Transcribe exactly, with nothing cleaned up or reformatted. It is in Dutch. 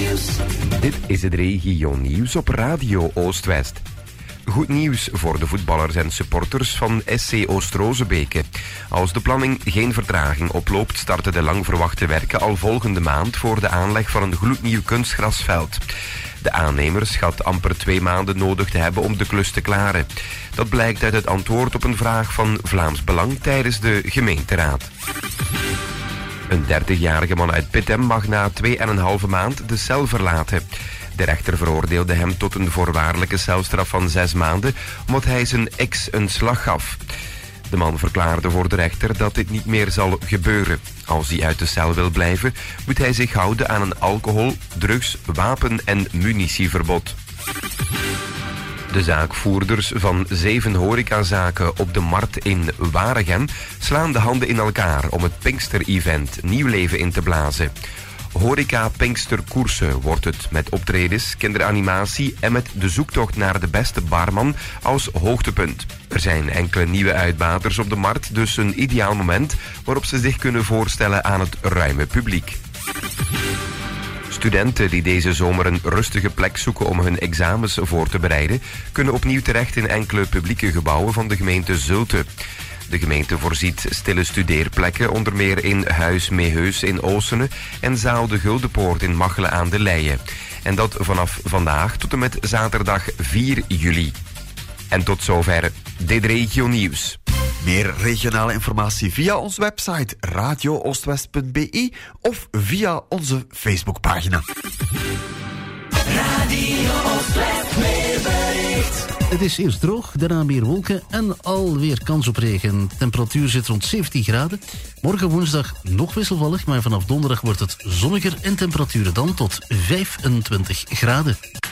Nieuws. Dit is het Regio Nieuws op Radio Oost-West. Goed nieuws voor de voetballers en supporters van S C Oost-Rozebeke. Als de planning geen vertraging oploopt, starten de lang verwachte werken al volgende maand voor de aanleg van een gloednieuw kunstgrasveld. De aannemer schat amper twee maanden nodig te hebben om de klus te klaren. Dat blijkt uit het antwoord op een vraag van Vlaams Belang tijdens de gemeenteraad. Een dertigjarige man uit Pittem mag na twee en een halve maand de cel verlaten. De rechter veroordeelde hem tot een voorwaardelijke celstraf van zes maanden, omdat hij zijn ex een slag gaf. De man verklaarde voor de rechter dat dit niet meer zal gebeuren. Als hij uit de cel wil blijven, moet hij zich houden aan een alcohol-, drugs-, wapen- en munitieverbod. De zaakvoerders van zeven horecazaken op de Markt in Waregem slaan de handen in elkaar om het Pinkster-event nieuw leven in te blazen. Horeca Pinksterkoersen wordt het, met optredens, kinderanimatie en met de zoektocht naar de beste barman als hoogtepunt. Er zijn enkele nieuwe uitbaters op de markt, dus een ideaal moment waarop ze zich kunnen voorstellen aan het ruime publiek. Studenten die deze zomer een rustige plek zoeken om hun examens voor te bereiden, kunnen opnieuw terecht in enkele publieke gebouwen van de gemeente Zulte. De gemeente voorziet stille studeerplekken, onder meer in Huis Meheus in Oosene en Zaal de Guldenpoort in Machelen aan de Leie. En dat vanaf vandaag tot en met zaterdag vier juli. En tot zover dit Regio Nieuws. Meer regionale informatie via onze website radio oostwest punt b e of via onze Facebookpagina. Radio Oost-West weerbericht. Het is eerst droog, daarna meer wolken en alweer kans op regen. De temperatuur zit rond zeventien graden. Morgen woensdag nog wisselvallig, maar vanaf donderdag wordt het zonniger en temperaturen dan tot vijfentwintig graden.